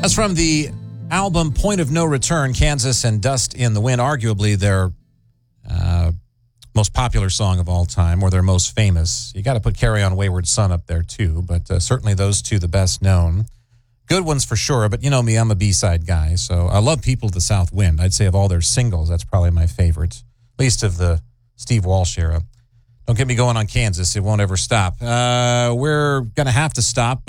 That's from the album Point of No Return, Kansas and Dust in the Wind, arguably their most popular song of all time, or their most famous. You got to put Carry On Wayward Son up there too, but certainly those two the best known. Good ones for sure, but you know me, I'm a B-side guy, so I love People of the South Wind. I'd say of all their singles, that's probably my favorite, at least of the Steve Walsh era. Don't get me going on Kansas. It won't ever stop. We're going to have to stop.